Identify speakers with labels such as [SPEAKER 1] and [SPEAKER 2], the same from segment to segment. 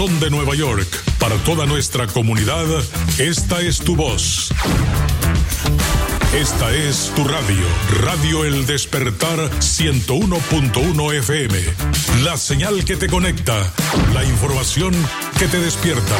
[SPEAKER 1] De Nueva York, para toda nuestra comunidad, esta es tu voz. Esta es tu radio, Radio El Despertar 101.1 FM. La señal que te conecta, la información que te despierta.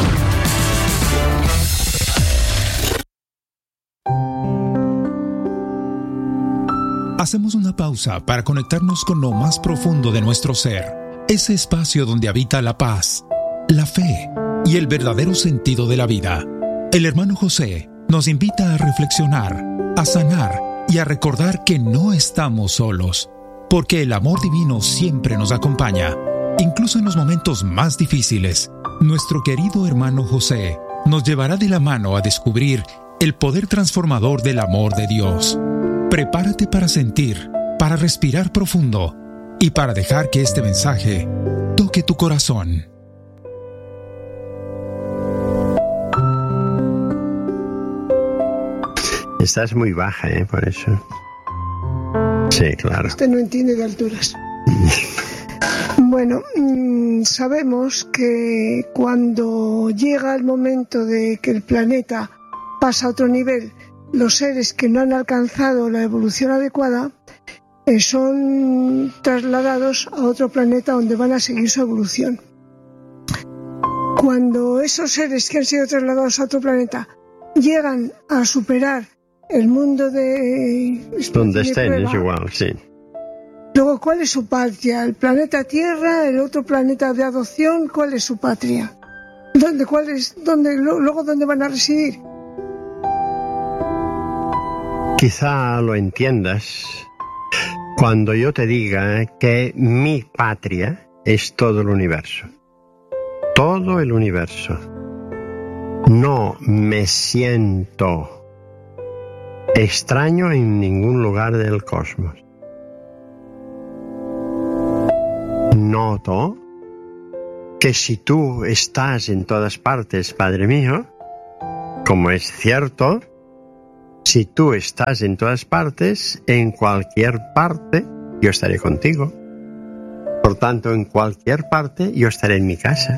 [SPEAKER 2] Hacemos una pausa para conectarnos con lo más profundo de nuestro ser, ese espacio donde habita la paz, la fe y el verdadero sentido de la vida. El hermano José nos invita a reflexionar, a sanar y a recordar que no estamos solos, porque el amor divino siempre nos acompaña, incluso en los momentos más difíciles. Nuestro querido hermano José nos llevará de la mano a descubrir el poder transformador del amor de Dios. Prepárate para sentir, para respirar profundo y para dejar que este mensaje toque tu corazón.
[SPEAKER 3] Estás muy baja, por eso. Sí, claro.
[SPEAKER 4] Usted no entiende de alturas. Bueno, sabemos que cuando llega el momento de que el planeta pasa a otro nivel, los seres que no han alcanzado la evolución adecuada son trasladados a otro planeta donde van a seguir su evolución. Cuando esos seres que han sido trasladados a otro planeta llegan a superar el mundo de...
[SPEAKER 3] Donde estén es igual, sí.
[SPEAKER 4] Luego, ¿cuál es su patria? ¿El planeta Tierra? ¿El otro planeta de adopción? ¿Cuál es su patria? Luego, ¿dónde van a residir?
[SPEAKER 3] Quizá lo entiendas cuando yo te diga que mi patria es todo el universo. Todo el universo. No me siento extraño en ningún lugar del cosmos. Noto que si tú estás en todas partes, Padre mío, como es cierto, si tú estás en todas partes, en cualquier parte, yo estaré contigo. Por tanto, en cualquier parte, yo estaré en mi casa.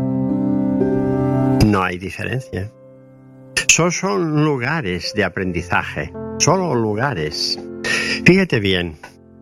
[SPEAKER 3] No hay diferencia. Son lugares de aprendizaje, solo lugares. Fíjate bien,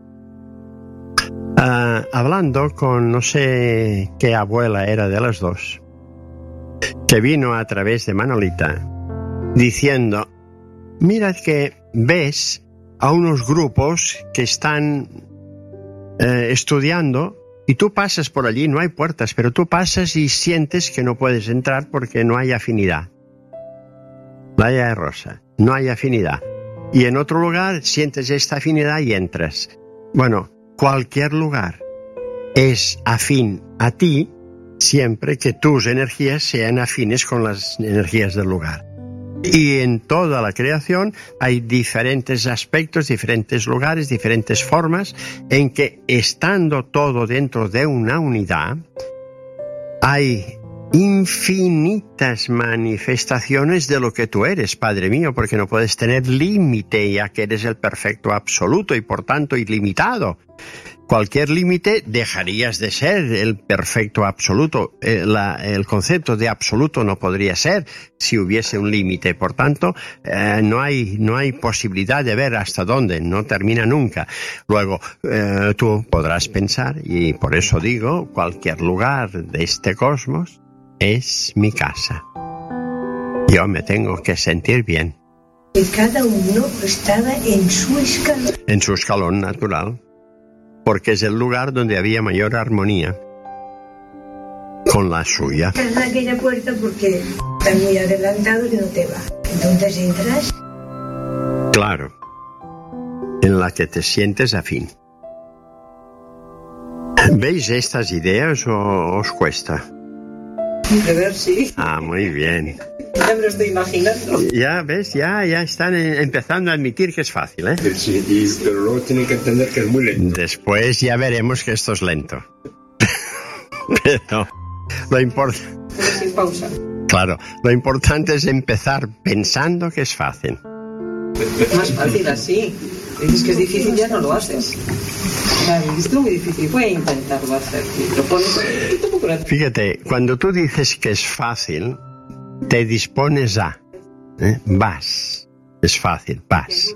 [SPEAKER 3] hablando con no sé qué abuela era de las dos, que vino a través de Manolita, diciendo, mira que ves a unos grupos que están estudiando y tú pasas por allí, no hay puertas, pero tú pasas y sientes que no puedes entrar porque no hay afinidad. Vaya Rosa, no hay afinidad. Y en otro lugar sientes esta afinidad y entras. Bueno, cualquier lugar es afín a ti siempre que tus energías sean afines con las energías del lugar. Y en toda la creación hay diferentes aspectos, diferentes lugares, diferentes formas en que, estando todo dentro de una unidad, hay infinitas manifestaciones de lo que tú eres, Padre mío, porque no puedes tener límite, ya que eres el perfecto absoluto y por tanto ilimitado. Cualquier límite dejarías de ser el perfecto absoluto. El concepto de absoluto no podría ser si hubiese un límite. Por tanto, no hay posibilidad de ver hasta dónde, no termina nunca. Luego, tú podrás pensar, y por eso digo, cualquier lugar de este cosmos es mi casa. Yo me tengo que sentir bien.
[SPEAKER 5] Y cada uno estaba en su escalón.
[SPEAKER 3] En su escalón natural. Porque es el lugar donde había mayor armonía con la suya.
[SPEAKER 5] Cerra aquella puerta porque estás muy adelantado y no te va. Entonces entras.
[SPEAKER 3] Claro. En la que te sientes afín. ¿Veis estas ideas o os cuesta?
[SPEAKER 6] A ver, sí.
[SPEAKER 3] Ah, muy bien.
[SPEAKER 6] Ya me lo estoy imaginando.
[SPEAKER 3] Ya, ¿ves? Ya están empezando a admitir que es fácil, ¿eh?
[SPEAKER 7] Sí, pero luego tienen que entender que es muy lento.
[SPEAKER 3] Después ya veremos que esto es lento. Pero lo importante...
[SPEAKER 6] Sin pausa.
[SPEAKER 3] Claro, lo importante es empezar pensando que es fácil.
[SPEAKER 6] Más fácil así. Dices que es difícil, ya no lo haces. Claro, esto es muy difícil. Voy a intentarlo hacer. Lo pones un poco.
[SPEAKER 3] Fíjate, cuando tú dices que es fácil, te dispones a. Vas. Es fácil, vas.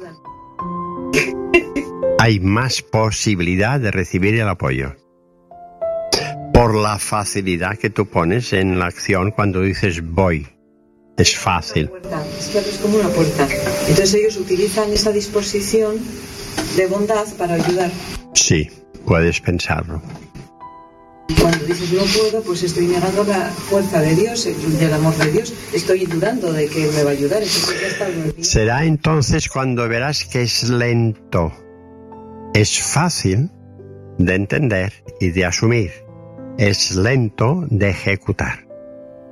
[SPEAKER 3] Hay más posibilidad de recibir el apoyo. Por la facilidad que tú pones en la acción cuando dices voy. Es fácil.
[SPEAKER 6] Es que es como una puerta. Entonces ellos utilizan esa disposición de bondad para ayudar.
[SPEAKER 3] Sí, puedes pensarlo.
[SPEAKER 6] Cuando dices no puedo, pues estoy negando la fuerza de Dios, del amor de Dios. Estoy dudando de que me va a ayudar.
[SPEAKER 3] Será entonces cuando verás que es lento. Es fácil de entender y de asumir. Es lento de ejecutar.